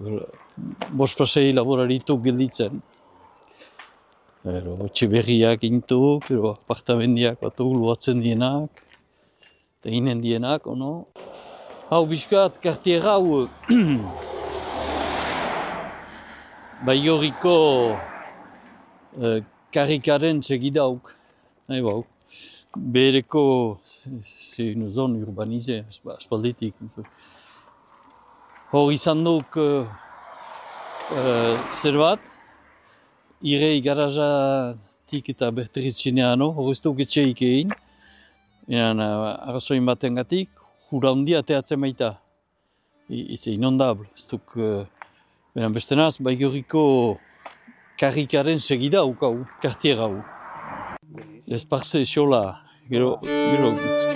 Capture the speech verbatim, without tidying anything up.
bost pasei laboraritu gelditzen. Etxe berriak intuk, apartamendiak batu luatzen dienak, eta inen dienak, ono. Hau bizkat, kartier hau, Baigorriko karrikaren segidauk, nahi bau. Bereko, c'est une zone urbanisée, aspalditik. Hor izan duk uh, uh, zer bat, irei garajatik eta berteritzinean, hor ez duk etxeik egin. Uh, Arrazoin baten gatik, hura handia teatzen baita. C'est inondable, ez duk... Uh, Beran bestenaz, Baigorriko karrikaren segida hau, kartier hau. Esparze xola, gero... gero